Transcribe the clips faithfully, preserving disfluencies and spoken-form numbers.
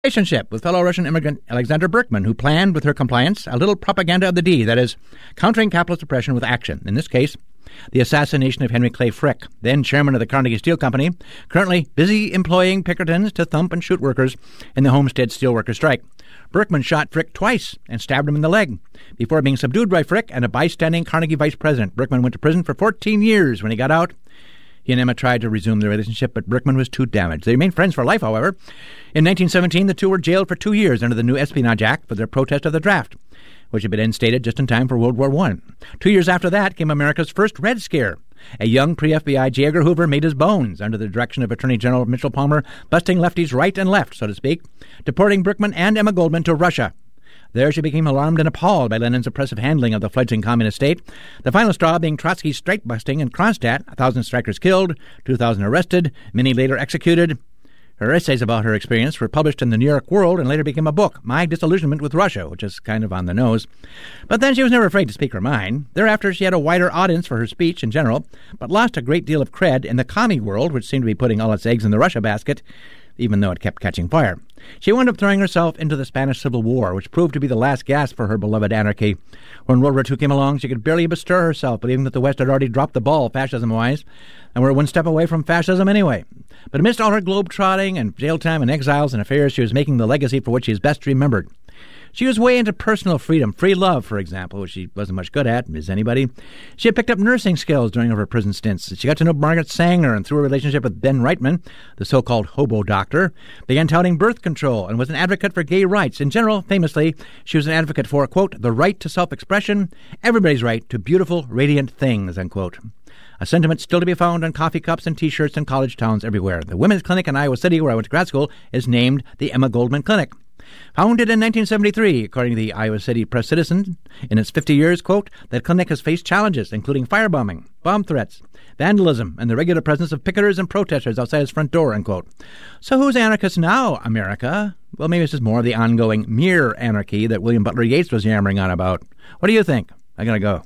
Relationship with fellow Russian immigrant Alexander Berkman, who planned, with her compliance, a little propaganda of the D, that is, countering capitalist oppression with action. In this case, the assassination of Henry Clay Frick, then chairman of the Carnegie Steel Company, currently busy employing Pinkertons to thump and shoot workers in the Homestead Steelworkers strike. Berkman shot Frick twice and stabbed him in the leg. Before being subdued by Frick and a bystanding Carnegie vice president, Berkman went to prison for fourteen years. When he got out, he and Emma tried to resume their relationship, but Berkman was too damaged. They remained friends for life, however. In nineteen seventeen, the two were jailed for two years under the new Espionage Act for their protest of the draft, which had been instated just in time for World War One. Two years after that came America's first Red Scare. A young pre-F B I J. Edgar Hoover made his bones under the direction of Attorney General Mitchell Palmer, busting lefties right and left, so to speak, deporting Berkman and Emma Goldman to Russia. There she became alarmed and appalled by Lenin's oppressive handling of the fledgling communist state, the final straw being Trotsky's strike-busting in Kronstadt, a thousand strikers killed, two thousand arrested, many later executed. Her essays about her experience were published in the New York World and later became a book, My Disillusionment with Russia, which is kind of on the nose. But then she was never afraid to speak her mind. Thereafter, she had a wider audience for her speech in general, but lost a great deal of cred in the commie world, which seemed to be putting all its eggs in the Russia basket, even though it kept catching fire. She wound up throwing herself into the Spanish Civil War, which proved to be the last gasp for her beloved anarchy. When World War Two came along, she could barely bestir herself, believing that the West had already dropped the ball fascism-wise, and were one step away from fascism anyway. But amidst all her globe-trotting and jail time and exiles and affairs, she was making the legacy for which she is best remembered. She was way into personal freedom, free love, for example, which she wasn't much good at, as anybody. She had picked up nursing skills during her prison stints. She got to know Margaret Sanger, and through a relationship with Ben Reitman, the so-called hobo doctor, began touting birth control and was an advocate for gay rights. In general, famously, she was an advocate for, quote, the right to self-expression, everybody's right to beautiful, radiant things, unquote. A sentiment still to be found on coffee cups and T-shirts in college towns everywhere. The women's clinic in Iowa City, where I went to grad school, is named the Emma Goldman Clinic. Founded in nineteen seventy-three, according to the Iowa City Press-Citizen, in its fifty years, quote, the clinic has faced challenges, including firebombing, bomb threats, vandalism, and the regular presence of picketers and protesters outside its front door, unquote. So who's anarchist now, America? Well, maybe this is more of the ongoing mere anarchy that William Butler Yeats was yammering on about. What do you think? I gotta go.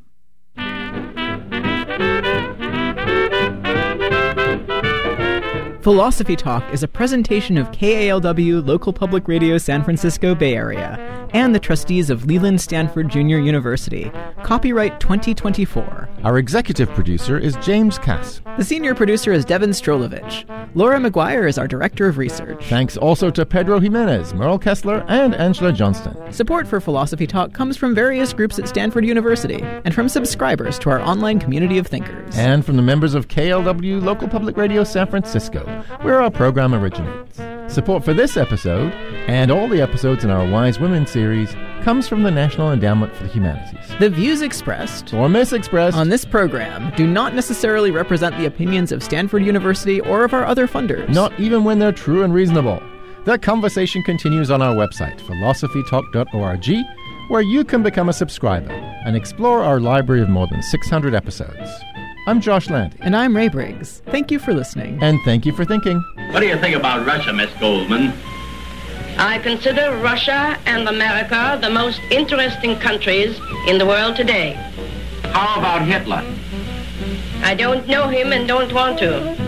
Philosophy Talk is a presentation of K A L W Local Public Radio San Francisco Bay Area and the trustees of Leland Stanford Junior University. Copyright twenty twenty-four. Our executive producer is James Cass. The senior producer is Devin Strolovich. Laura McGuire is our director of research. Thanks also to Pedro Jimenez, Merle Kessler, and Angela Johnston. Support for Philosophy Talk comes from various groups at Stanford University and from subscribers to our online community of thinkers. And from the members of K L W Local Public Radio San Francisco, where our program originates. Support for this episode, and all the episodes in our Wise Women series, comes from the National Endowment for the Humanities. The views expressed or misexpressed on this program do not necessarily represent the opinions of Stanford University or of our other funders. Not even when they're true and reasonable. The conversation continues on our website, philosophy talk dot org, where you can become a subscriber and explore our library of more than six hundred episodes. I'm Josh Landy. And I'm Ray Briggs. Thank you for listening. And thank you for thinking. What do you think about Russia, Miss Goldman? I consider Russia and America the most interesting countries in the world today. How about Hitler? I don't know him and don't want to.